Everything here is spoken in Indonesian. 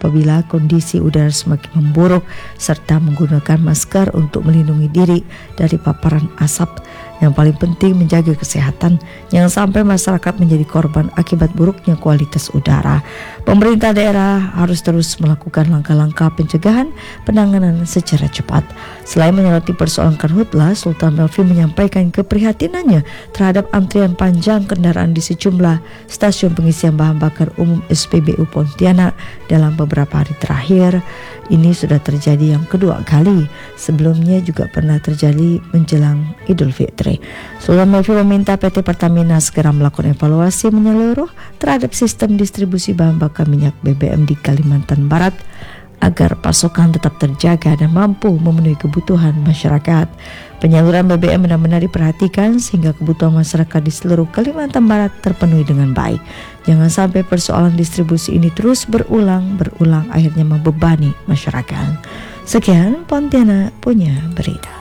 apabila kondisi udara semakin memburuk serta menggunakan masker untuk melindungi diri dari paparan asap. Yang paling penting menjaga kesehatan, jangan sampai masyarakat menjadi korban akibat buruknya kualitas udara. Pemerintah daerah harus terus melakukan langkah-langkah pencegahan penanganan secara cepat. Selain menyoroti persoalan karhutlah, Sultan Melvi menyampaikan keprihatinannya terhadap antrian panjang kendaraan di sejumlah stasiun pengisian bahan bakar umum SPBU Pontianak dalam beberapa hari terakhir. Ini sudah terjadi yang kedua kali. Sebelumnya juga pernah terjadi menjelang Idul Fitri. Sultan Melvi meminta PT Pertamina segera melakukan evaluasi menyeluruh terhadap sistem distribusi bahan bakar minyak BBM di Kalimantan Barat agar pasokan tetap terjaga dan mampu memenuhi kebutuhan masyarakat. Penyaluran BBM benar-benar diperhatikan sehingga kebutuhan masyarakat di seluruh Kalimantan Barat terpenuhi dengan baik. Jangan sampai persoalan distribusi ini terus berulang akhirnya membebani masyarakat. Sekian Pontianak punya berita.